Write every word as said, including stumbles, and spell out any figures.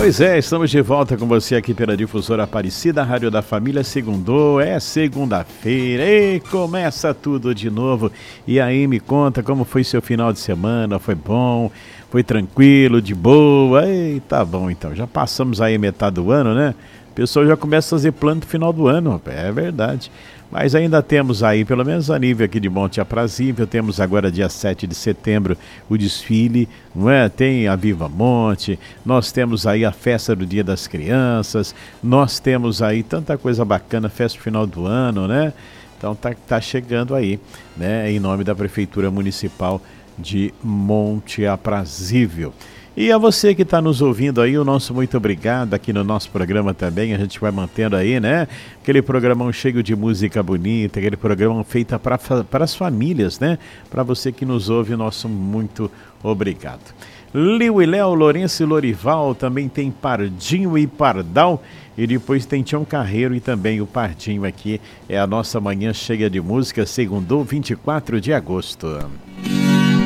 Pois é, estamos de volta com você aqui pela Difusora Aparecida, Rádio da Família. Segundou, é segunda-feira e começa tudo de novo. E aí, me conta como foi seu final de semana, foi bom, foi tranquilo, de boa? Ei, tá bom então, já passamos aí metade do ano, né? O pessoal já começa a fazer plano pro final do ano, é verdade. Mas ainda temos aí, pelo menos a nível aqui de Monte Aprazível, temos agora dia sete de setembro o desfile, não é? Tem a Viva Monte, nós temos aí a festa do Dia das Crianças, nós temos aí tanta coisa bacana, festa do final do ano, né? Então tá, tá chegando aí, né? Em nome da Prefeitura Municipal de Monte Aprazível. E a você que está nos ouvindo aí, o nosso muito obrigado aqui no nosso programa também, a gente vai mantendo aí, né? Aquele programão cheio de música bonita, aquele programa feito para as famílias, né? Para você que nos ouve, o nosso muito obrigado. Liu e Léo, Lourenço e Lorival, também tem Pardinho e Pardal, e depois tem Tião Carreiro e também o Pardinho aqui. É a nossa manhã cheia de música, segundou vinte e quatro de agosto.